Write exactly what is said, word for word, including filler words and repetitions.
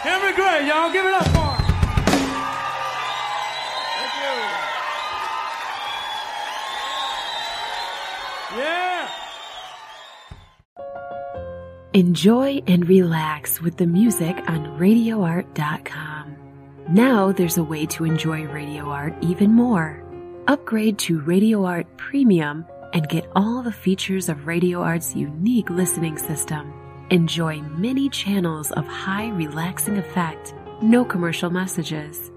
Henry Gray, y'all give it up for him. Thank you. Yeah. Enjoy and relax with the music on radio art dot com. Now there's a way to enjoy Radio Art even more. Upgrade to Radio Art Premium and get all the features of Radio Art's unique listening system. Enjoy many channels of high relaxing effect, no commercial messages.